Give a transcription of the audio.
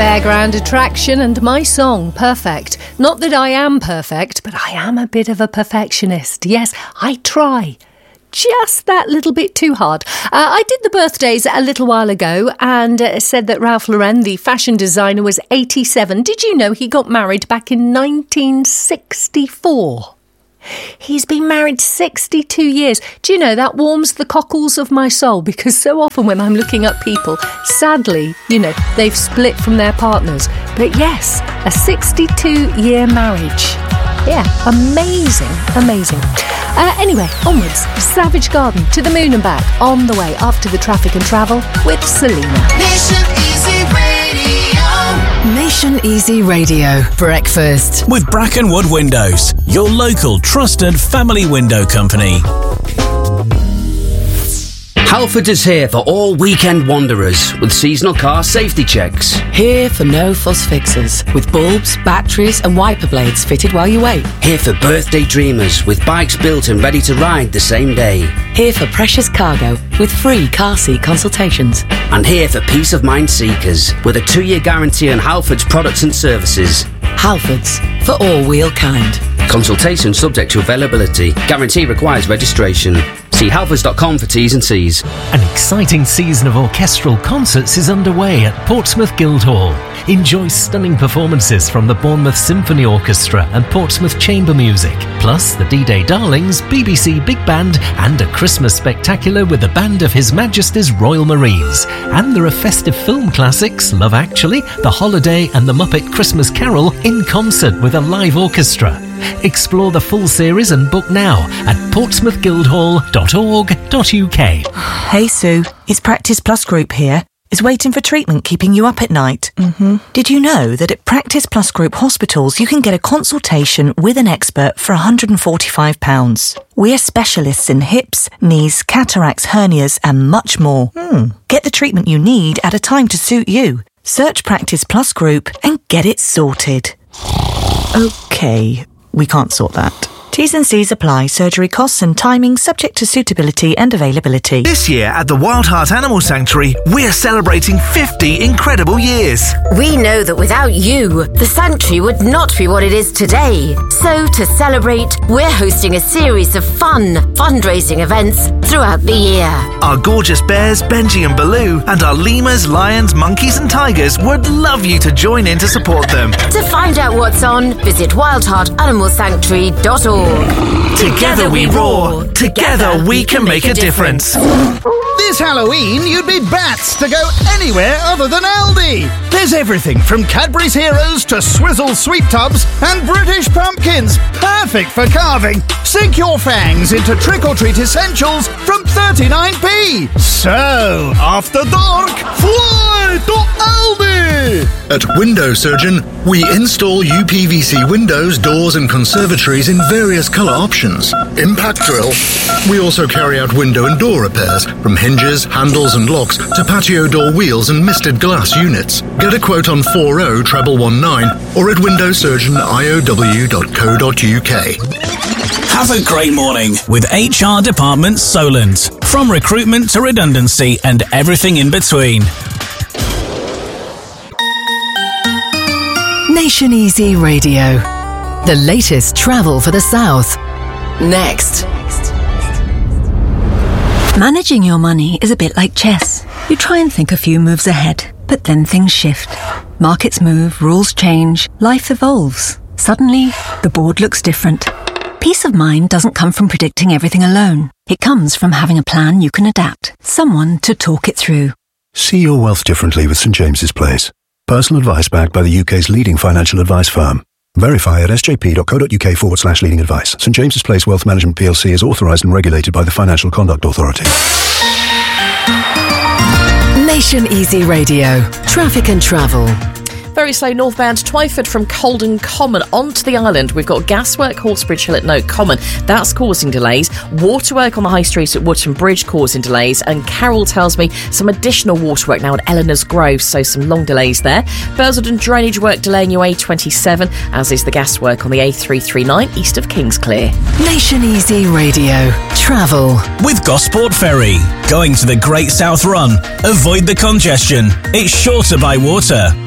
Fairground attraction and my song, Perfect. Not that I am perfect, but I am a bit of a perfectionist. Yes, I try. Just that little bit too hard. I did the birthdays a little while ago and said that Ralph Lauren, the fashion designer, was 87. Did you know he got married back in 1964? He's been married 62 years. Do you know, that warms the cockles of my soul, because so often when I'm looking up people, sadly, you know, they've split from their partners. But yes, a 62-year marriage. Yeah, amazing, amazing. Anyway, onwards, Savage Garden, to the moon and back, on the way after the traffic and travel with Selena. Nation Easy Radio. Nation Easy Radio. Breakfast. With Brackenwood Windows, your local trusted family window company. Halfords is here for all weekend wanderers with seasonal car safety checks. Here for no fuss fixes, with bulbs, batteries and wiper blades fitted while you wait. Here for birthday dreamers with bikes built and ready to ride the same day. Here for precious cargo with free car seat consultations. And here for peace of mind seekers with a 2-year guarantee on Halfords products and services. Halfords, for all wheel kind. Consultation subject to availability. Guarantee requires registration. See halfords.com for T's and C's. An exciting season of orchestral concerts is underway at Portsmouth Guildhall. Enjoy stunning performances from the Bournemouth Symphony Orchestra and Portsmouth Chamber Music, plus the D-Day Darlings, BBC Big Band and a Christmas spectacular with the band of His Majesty's Royal Marines. And there are festive film classics, Love Actually, The Holiday and The Muppet Christmas Carol in concert with a live orchestra. Explore the full series and book now at portsmouthguildhall.org.uk. Hey Sue, it's Practice Plus Group here. Is waiting for treatment keeping you up at night? Did you know that at Practice Plus Group hospitals you can get a consultation with an expert for £145? We're specialists in hips, knees, cataracts, hernias and much more. Get the treatment you need at a time to suit you. Search Practice Plus Group and get it sorted. OK, we can't sort that. T's and C's apply. Surgery costs and timing subject to suitability and availability. This year at the Wild Heart Animal Sanctuary, we're celebrating 50 incredible years. We know that without you, the sanctuary would not be what it is today. So to celebrate, we're hosting a series of fun fundraising events throughout the year. Our gorgeous bears, Benji and Baloo, and our lemurs, lions, monkeys and tigers would love you to join in to support them. To find out what's on, visit wildheartanimalsanctuary.org. Together we roar. Together we can make a difference. This Halloween, you'd be bats to go anywhere other than Aldi. There's everything from Cadbury's Heroes to Swizzle Sweet Tubs and British pumpkins. Perfect for carving. Sink your fangs into trick-or-treat essentials from 39p. So, after dark, fly to Aldi. At Window Surgeon, we install UPVC windows, doors and conservatories in various colour options. Impact drill. We also carry out window and door repairs, from hinges, handles and locks to patio door wheels and misted glass units. Get a quote on 40-119 or at windowsurgeoniow.co.uk. Have a great morning with HR Department Solent. From recruitment to redundancy and everything in between. Nation Easy Radio. The latest travel for the South. Next. Managing your money is a bit like chess. You try and think a few moves ahead, but then things shift. Markets move, rules change, life evolves. Suddenly, the board looks different. Peace of mind doesn't come from predicting everything alone. It comes from having a plan you can adapt, someone to talk it through. See your wealth differently with St James's Place. Personal advice backed by the UK's leading financial advice firm. Verify at sjp.co.uk/leading advice. St James's Place Wealth Management PLC is authorised and regulated by the Financial Conduct Authority. Nation Easy Radio. Traffic and travel. Very slow northbound Twyford from Colden Common onto the island. We've got gaswork Horsebridge Hill at Note Common. That's causing delays. Waterwork on the High Street at Wootton Bridge causing delays. And Carol tells me some additional waterwork now at Eleanor's Grove, so some long delays there. Bursledon drainage work delaying your A27, as is the gaswork on the A339 east of Kingsclear. Nation Easy Radio. Travel. With Gosport Ferry. Going to the Great South Run. Avoid the congestion. It's shorter by water.